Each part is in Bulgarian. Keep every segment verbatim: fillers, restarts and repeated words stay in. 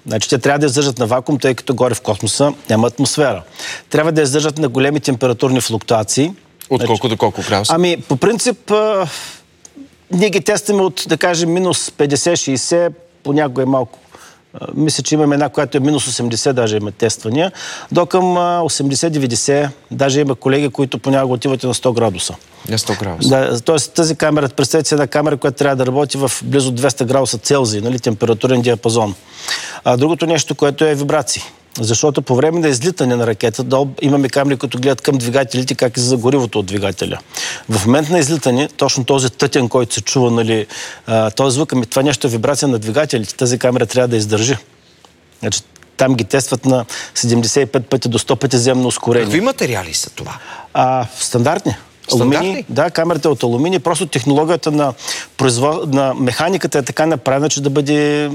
Значи те трябва да издържат на вакуум, тъй като горе в космоса няма атмосфера. Трябва да издържат на големи температурни флуктуации. От значи, колко до колко градуса? Ами, по принцип, а, ние ги тестваме от, да кажем, минус петдесет-шейсет, понякога е малко. А, мисля, че имаме една, която е минус осемдесет, даже има тествания, до към осемдесет-деветдесет, даже има колеги, които понякога отиват на сто градуса. На сто градуса. Да, т.е. тази камера, представете си една камера, която трябва да работи в близо двеста градуса Целзий, нали, температурен диапазон. А другото нещо, което е вибрации. Защото по време на излитане на ракета, да, имаме камери, които гледат към двигателите, как излиза горивото от двигателя. В момент на излитане, точно този тътен, който се чува, нали, този звук, ами това нещо е вибрация на двигателите, тази камера трябва да издържи. Значи, там ги тестват на седемдесет и пет пъти до сто пъти земно ускорение. Какви материали са това? А, стандартни. Алумини, да, камерата е от алумини, просто технологията на, производ... на механиката е така направена, че да бъде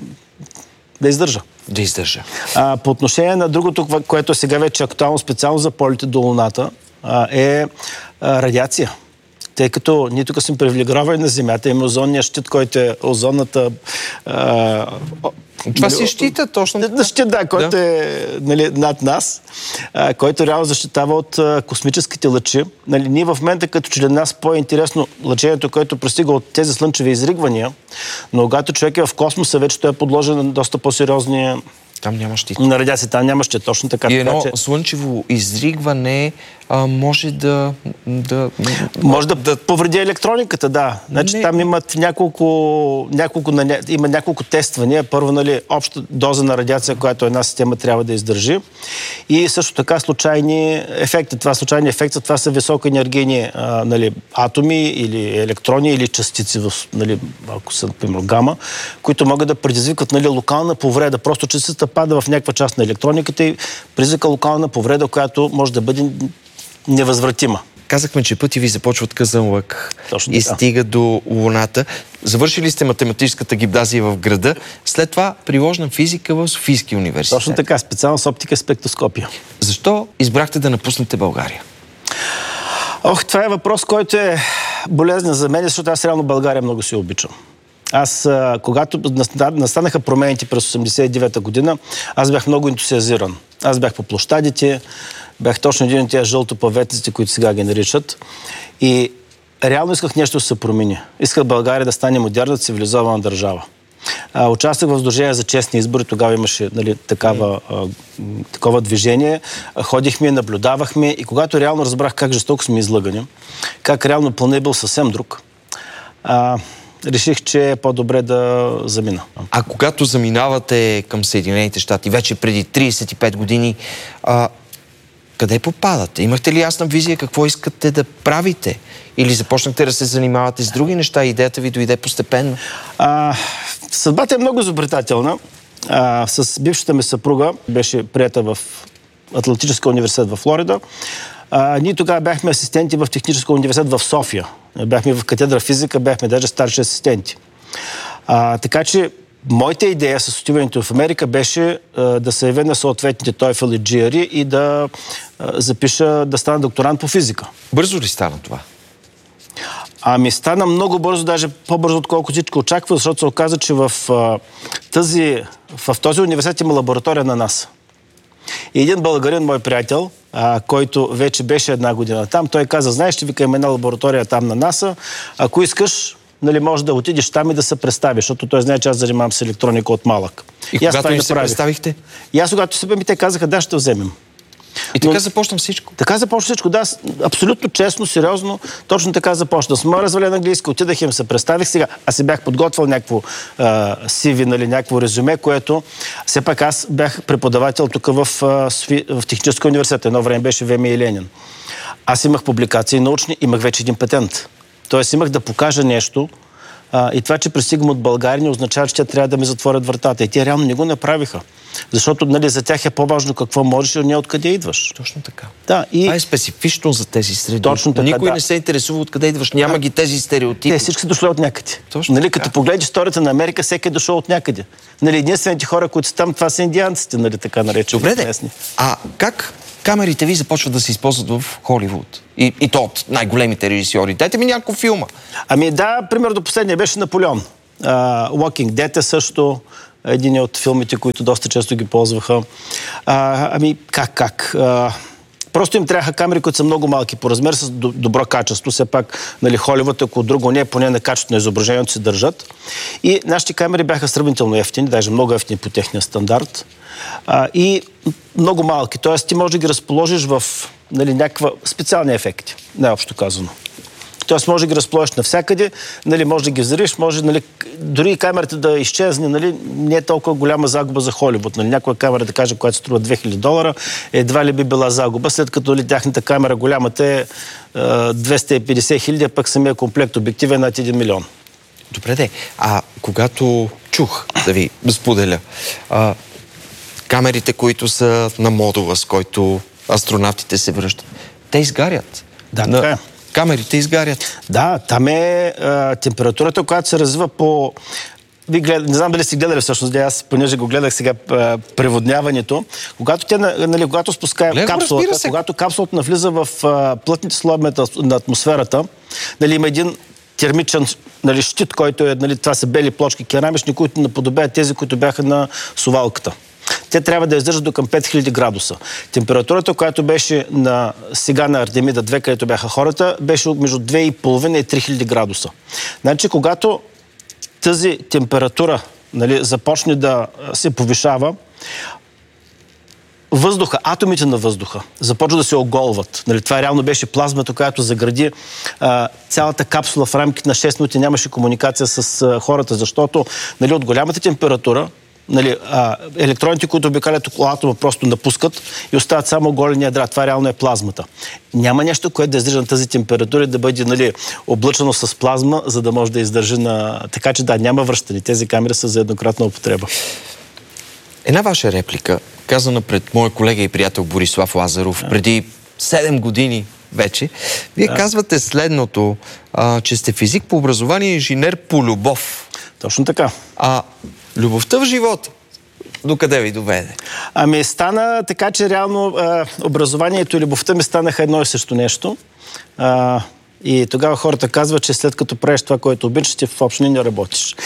да издържа. Да издържа. А, по отношение на другото, което е сега вече актуално специално за полите до Луната, а, е а, радиация. Тъй като ние тук сме привилегировани на Земята, има озонния щит, който е озонната... А, това си щита, точно така. Щит, да, който да. е нали, над нас, а, който реално защитава от а, космическите лъчи. Нали, ние в момента, като че ли нас по-интересно лъчението, което пристига от тези слънчеви изригвания, но когато човек е в космоса, вече той е подложен на доста по-сериозни... Там няма щит. На радиация, там няма щит, точно така. И едно така, че... слънчево изригване а, може да... да може да, да повреди електрониката, да. Значи, там имат няколко, няколко, има няколко тествания. Първо, нали, обща доза на радиация, която една система трябва да издържи. И също така случайни ефекти. Това случайни ефекти, това са високоенергийни а, нали, атоми или електрони или частици, в, нали, ако са, например, гама, които могат да предизвикат нали, локална повреда. Просто частицата пада в някаква част на електрониката и предизвика локална повреда, която може да бъде невъзвратима. Казахме, че пъти ви започват Казан лък и така. стига до Луната. Завършили сте математическата гимназия в града. След това приложна физика в Софийския университет. Точно така, специално с оптика и спектроскопия. Защо избрахте да напуснете България? Ох, това е въпрос, който е болезнен за мен, защото аз реално България много си обичам. Аз, когато настанаха промените през осемдесет и девета година, аз бях много ентусиазиран. Аз бях по площадите, бях точно един от тези жълтопаветниците, които сега ги наричат. И реално исках нещо да се промени. Исках България да стане модерна, цивилизована държава. А, участвах в Сдружение за честни избори, тогава имаше нали, такава, а, такова движение. Ходихме, наблюдавахме и когато реално разбрах как жестоко сме излъгани, как реално планът е бил съвсем друг, а, реших, че е по-добре да замина. А когато заминавате към Съединените щати, вече преди трийсет и пет години, а, къде попадате? Имахте ли ясна визия какво искате да правите? Или започнахте да се занимавате с други неща и идеята ви дойде постепенно? А, съдбата е много изобретателна. А, с бившата ми съпруга беше приета в Атлантическия университет в Флорида. А, ние тогава бяхме асистенти в Техническия университет в София. Бяхме в катедра физика, бяхме даже старши асистенти. А, така че моята идея с отиването в Америка беше а, да се явя на съответните TOEFL и джи ар и и да а, запиша да стана докторант по физика. Бързо ли стана това? Ами стана много бързо, даже по-бързо, отколко всичко очаква, защото се оказа, че в, а, тази, в този университет има лаборатория на НАСА. И един българин, мой приятел, а, който вече беше една година там, той каза, знаеш, ще вика има една лаборатория там на НАСА, ако искаш, нали, може да отидеш там и да се представиш, защото той знае, че аз занимавам с електроника от малък. И, и когато им се представихте? И аз когато се ми те казаха, да, ще вземем. И така Но, започна всичко? Така започна всичко, да, абсолютно честно, сериозно, точно така започна. С моя развален английски отидах и им се представих сега. Аз си бях подготвил някакво си ви, нали, някакво резюме, което все пак аз бях преподавател тук в, в Техническия университет. Едно време беше ВМИ и Ленин. Аз имах публикации научни, имах вече един патент. Тоест имах да покажа нещо, а, и това, че пристигам от България, не означава, че те трябва да ми затворят вратата. И те реално не го направиха. Защото нали, за тях е по-важно какво можеш и не откъде идваш. Точно така. Да, и... Това е специфично за тези среди. Точно така, Никой да. не се интересува откъде идваш. Няма да. ги тези стереотипи. Те всички са дошли от някъде. Точно нали, така. Като погледнеш историята на Америка, всеки е дошъл от някъде. Нали, единствените хора, които са там, това са индианците, нали, така наречени. Добре, де. А как камерите ви започват да се използват в Холивуд? И, и то от най-големите режисьори. Дайте ми няколко филма. Ами да, пример до последния беше Наполеон. Uh, Walking Dead е също. един от филмите, които доста често ги ползваха. А, ами, как, как? А, просто им трябваха камери, които са много малки по размер, с добро качество. Все пак, нали, Холивуд, ако друго не, поне на качеството на изображението се държат. И нашите камери бяха сравнително ефтини, даже много ефтини по техния стандарт. А, и много малки. Тоест, ти можеш да ги разположиш в, нали, някаква специални ефекти, най-общо казано. Тоест, може да ги разположиш навсякъде, нали, може да ги взривиш, може, нали, дори и камерата да изчезне, нали, не е толкова голяма загуба за Холивуд. Нали. Някоя камера, да кажем, която струва две хиляди долара, едва ли би била загуба, след като, нали, тяхната камера голямата е двеста и петдесет хиляди, а пък самия комплект обектив е над един милион. Добре де, а когато чух да ви споделя, а, камерите, които са на модула, с който астронавтите се връщат, те изгарят. Да, така е. Камерите изгарят. Да, там е а, температурата, която се развива по... Ви глед... Не знам дали си гледали всъщност, аз понеже го гледах сега а, преводняването. Когато те, нали, когато спускае капсулата, когато капсулата навлиза в а, плътните слоеве на атмосферата, нали, има един термичен, нали, щит, който е, нали, това са бели плочки керамични, които наподобяват тези, които бяха на сувалката. Те трябва да издържат до към пет хиляди градуса. Температурата, която беше на, сега на Артемида две, където бяха хората, беше между две и половина и три хиляди градуса. Значи, когато тази температура, нали, започне да се повишава, въздуха, атомите на въздуха започват да се оголват. Нали, това реално беше плазмата, която загради а, цялата капсула в рамките на шест минути. Нямаше комуникация с а, хората, защото, нали, от голямата температура, нали, а, електроните, които обикалят около атома, просто напускат и остават само голения драт. Това реално е плазмата. Няма нещо, което да издържа на тази температура и да бъде, нали, облъчено с плазма, за да може да издържи на... Така че да, няма връщане. Тези камери са за еднократна употреба. Една ваша реплика, казана пред моя колега и приятел Борислав Лазаров, да, преди седем години вече, вие да. казвате следното, а, че сте физик по образование и инженер по любов. Точно така. А любовта в живота докъде ви доведе? Ами стана така, че реално а, образованието и любовта ми станаха едно и също нещо. А, и тогава хората казват, че след като правиш това, което обичаш, ти в общини не работиш.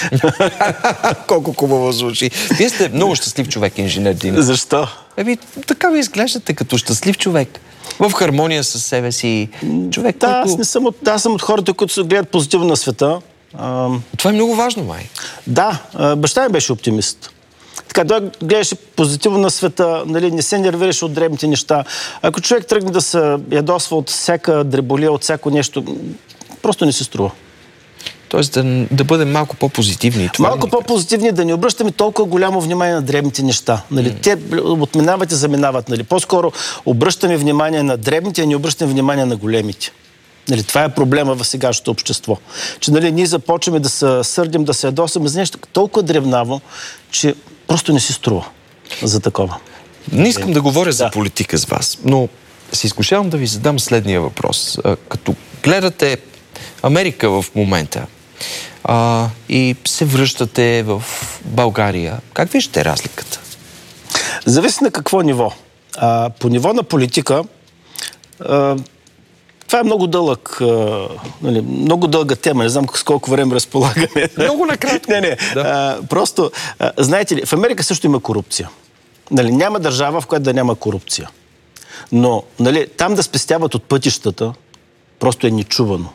Колко хубаво звучи. Вие сте много щастлив човек, инженер Динев. Защо? Еби, така ви изглеждате като щастлив човек. В хармония с себе си. Човек, да, който... аз не съм от, да, съм от хората, които се гледат позитивно на света. А... Това е много важно, май. Да, баща ми беше оптимист. Така, той гледаше позитивно на света, нали, не се нервираше от дребните неща. Ако човек тръгне да се ядосва от всяка дреболия, от всяко нещо, просто не се струва. Тоест да, да бъдем малко по-позитивни. Това малко по-позитивни, да не обръщаме толкова голямо внимание на дребните неща. Нали? Mm. Те отминават и заминават. Нали? По-скоро обръщаме внимание на дребните, а не обръщаме внимание на големите. Нали, това е проблема в сегашното общество. Че, нали, ние започваме да се сърдим, да се ядосаме за нещо толкова дребнаво, че просто не си струва за такова. Не искам да говоря да. за политика с вас, но се изкушавам да ви задам следния въпрос. Като гледате Америка в момента а, и се връщате в България, как виждате разликата? Зависи на какво ниво. А, по ниво на политика а, това е много дълъг, а, нали, много дълга тема. Не знам с колко време разполагаме. Много накратко. не, не. Да. А, просто, а, знаете ли, в Америка също има корупция. Нали, няма държава, в която да няма корупция. Но, нали, там да спестяват от пътищата, просто е нечувано.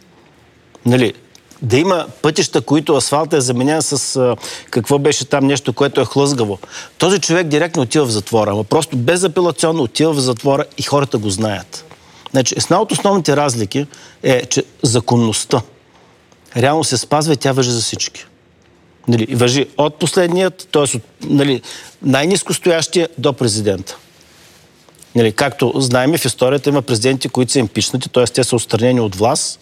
Нали, да има пътища, които асфалта е заменен с а, какво беше там нещо, което е хлъзгаво. Този човек директно отива в затвора, ама просто безапелационно отива в затвора и хората го знаят. Значи, една от основните разлики е, че законността реално се спазва и тя важи за всички. Нали, важи от последният, т.е. нали, най-ниско стоящия до президента. Нали, както знаем, в историята има президенти, които са импичнати, т.е. те са отстранени от власт,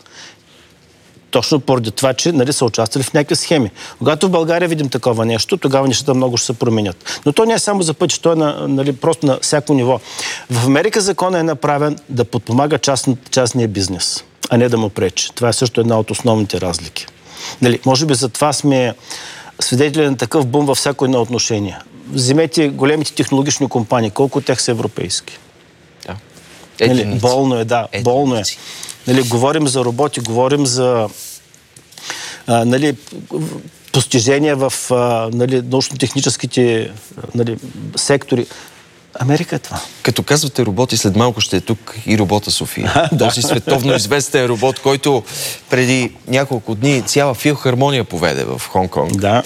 точно поради това, че, нали, са участвали в някакви схеми. Когато в България видим такова нещо, тогава нещата много ще се променят. Но то не е само за пътя, то е на, нали, просто на всяко ниво. В Америка законът е направен да подпомага част, частния бизнес, а не да му пречи. Това е също една от основните разлики. Нали, може би затова сме свидетели на такъв бум във всяко едно отношение. Вземете големите технологични компании, колко от тях са европейски. Да. Нали, болно е, да, Единици. болно е. Нали, говорим за роботи, говорим за... А, нали, постижения в а, нали, научно-техническите нали, сектори. Америка е това. Като казвате роботи, след малко ще е тук и робота София. А, да. Този световно известен робот, който преди няколко дни цяла филхармония поведе в Хонг-Конг. Да.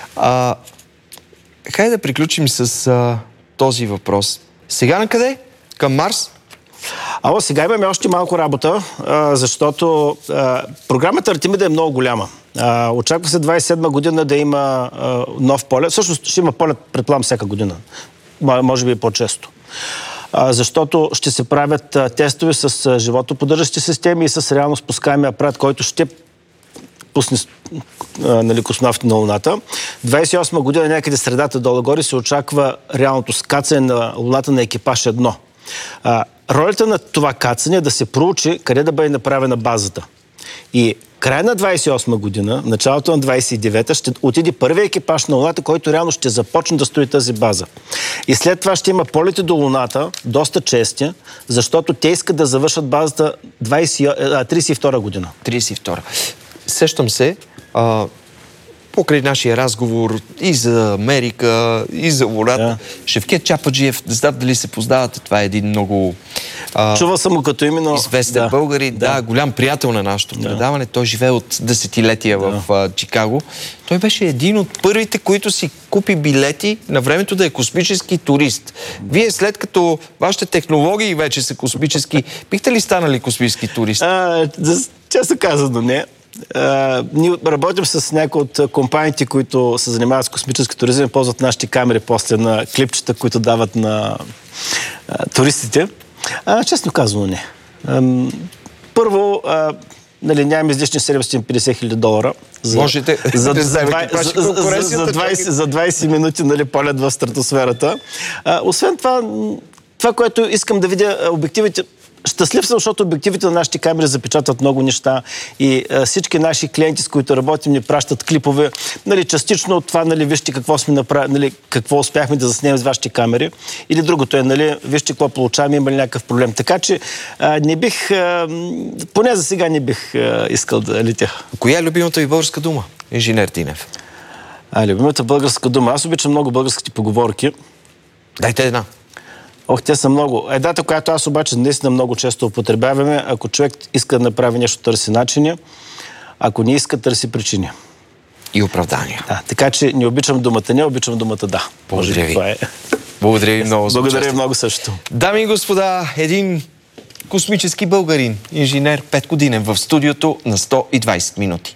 А, хайде да приключим с а, този въпрос. Сега на къде? Към Марс? Ало, сега имаме още малко работа, а, защото а, програмата Артемида е много голяма. А, очаква се двадесет и седма година да има а, нов полет. Всъщност ще има полет, предполагам, всяка година. Може би и по-често. А, защото ще се правят а, тестове с а, животоподдържащи системи и с реално спускаеми апарат, който ще пусне а, нали, космонавти на Луната. двадесет и осма година, някъде средата долу-горе, се очаква реалното скацане на Луната на екипаж едно. А, ролята на това кацане е да се проучи къде да бъде направена базата. И края на двадесет и осма година, началото на двадесет и девета, ще отиде първият екипаж на Луната, който реално ще започне да строи тази база. И след това ще има полети до Луната, доста чести, защото те искат да завършат базата тридесет и втора година. тридесет и втора. Сещам се, а, покрай нашия разговор и за Америка, и за Луната. Да. Шевкет Чападжиев, не знам дали се познавате, това е един много... А, Чувал съм го като име, но... известен да, българин, да. да, голям приятел на нашето да. предаване. Той живее от десетилетия да. в а, Чикаго. Той беше един от първите, които си купи билети на времето да е космически турист. Вие след като вашите технологии вече са космически, бихте ли станали космически турист? А, често казано, не. Uh, ние работим с някои от компаниите, които се занимават с космически туризъм и ползват нашите камери после на клипчета, които дават на uh, туристите. Uh, честно казано, не. Uh, първо, uh, нали, нямаме излишни седемстотин и петдесет хиляди долара за, Можете за, да за, за, за, за, двадесет, за двадесет минути нали, полет в стратосферата. Uh, освен това, това, което искам да видя, обективите. Щастлив съм, защото обективите на нашите камери запечатват много неща и а, всички наши клиенти, с които работим, ни пращат клипове. Нали, частично от това, нали, вижте какво сме направили, нали, какво успяхме да заснемем с вашите камери. Или другото е, нали, вижте какво получаваме, има ли някакъв проблем. Така че а, не бих, а, поне за сега не бих а, искал да летя. Коя е любимата ви българска дума, инженер Тинев? А, любимата българска дума. Аз обичам много българските поговорки. Дайте една. Ох, те са много. Едната, която аз обаче наистина много често употребяваме, ако човек иска да направи нещо, търси начини, ако не иска, търси причини. И оправдания. Да, така че не обичам думата не, обичам думата да. Благодаря ви. Това е. Благодаря ви много. Благодаря ви много също. Дами и господа, един космически българин, инженер, пет годинен в студиото на сто и двадесет минути.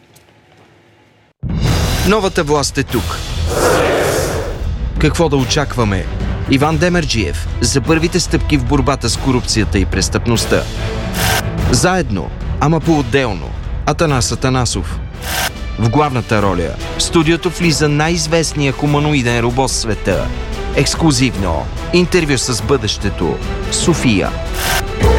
Новата власт е тук. Какво да очакваме? Иван Демерджиев за първите стъпки в борбата с корупцията и престъпността. Заедно, ама по-отделно, Атанас Атанасов. В главната роля в студиото влиза най-известният хуманоиден робот в света. Ексклузивно. Интервю с бъдещето. София.